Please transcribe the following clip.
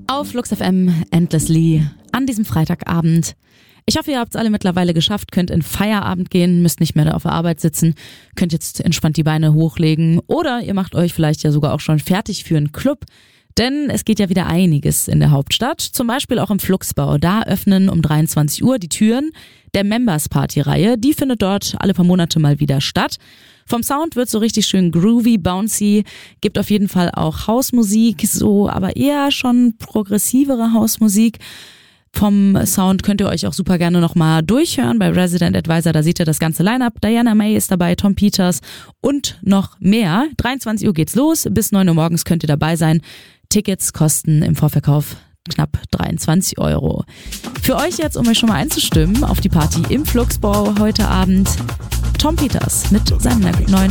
Auf Flux FM Endlessly an diesem Freitagabend. Ich hoffe, ihr habt es alle mittlerweile geschafft, könnt in Feierabend gehen, müsst nicht mehr auf der Arbeit sitzen, könnt jetzt entspannt die Beine hochlegen oder ihr macht euch vielleicht ja sogar auch schon fertig für einen Club. Denn es geht ja wieder einiges in der Hauptstadt, zum Beispiel auch im Fluxbau. Da öffnen um 23 Uhr die Türen der Members-Party-Reihe. Die findet dort alle paar Monate mal wieder statt. Vom Sound wird so richtig schön groovy, bouncy, gibt auf jeden Fall auch Hausmusik, so aber eher schon progressivere Hausmusik. Vom Sound könnt ihr euch auch super gerne nochmal durchhören bei Resident Advisor, da seht ihr das ganze Line-Up. Diana May ist dabei, Tom Peters und noch mehr. 23 Uhr geht's los, bis 9 Uhr morgens könnt ihr dabei sein. Tickets kosten im Vorverkauf knapp 23 €. Für euch jetzt, um euch schon mal einzustimmen auf die Party im Fluxbau heute Abend, Tom Peters mit seinem neuen